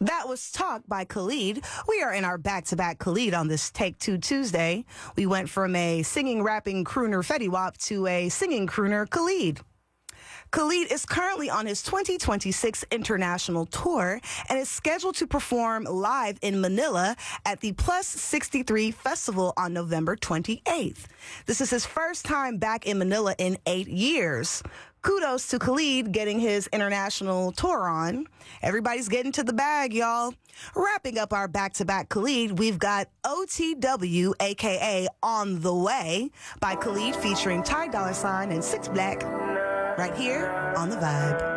That was Talk by Khalid. We are in our back-to-back Khalid on this Take Two Tuesday. We went from a singing, rapping crooner Fetty Wap to a singing crooner Khalid. Khalid is currently on his 2026 international tour and is scheduled to perform live in Manila at the Plus 63 Festival on November 28th. This is his first time back in Manila in 8 years. Kudos to Khalid getting his international tour on. Everybody's getting to the bag, y'all. Wrapping up our back-to-back Khalid, we've got OTW, a.k.a. On the Way, by Khalid featuring Ty Dolla $ign and Six Black, right here on The Vibe.